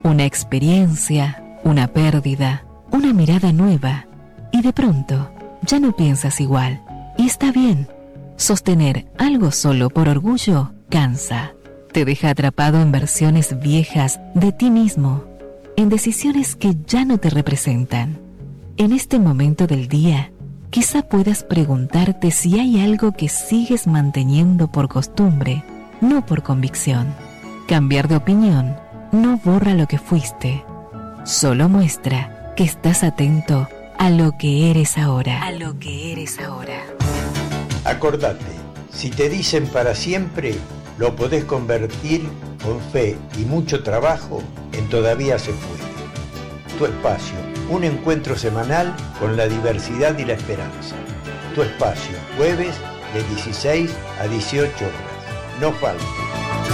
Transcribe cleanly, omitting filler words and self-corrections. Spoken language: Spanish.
Una experiencia, una pérdida, una mirada nueva. Y de pronto, ya no piensas igual. Y está bien. Sostener algo solo por orgullo cansa. Te deja atrapado en versiones viejas de ti mismo, en decisiones que ya no te representan. En este momento del día, quizá puedas preguntarte si hay algo que sigues manteniendo por costumbre, no por convicción. Cambiar de opinión no borra lo que fuiste, solo muestra que estás atento a lo que eres ahora. A lo que eres ahora. Acordate, si te dicen para siempre, lo podés convertir con fe y mucho trabajo en todavía se puede. Tu espacio, un encuentro semanal con la diversidad y la esperanza. Tu espacio, jueves de 16 a 18 horas. No faltes.